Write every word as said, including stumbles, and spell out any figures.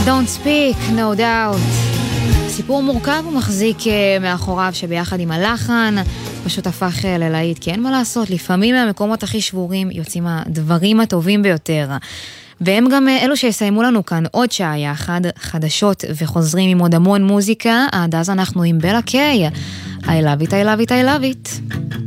Don't speak, no doubt. סיפור מורכב ומחזיק מאחוריו שביחד עם הלחן פשוט הפך ללהיט, כי אין מה לעשות, לפעמים מהמקומות הכי שבורים יוצאים הדברים הטובים ביותר. והם גם אלו שיסיימו לנו כאן עוד שעה יחד, חדשות וחוזרים עם עוד המון מוזיקה. עד אז אנחנו עם בלה קיי. I love it, I love it, I love it.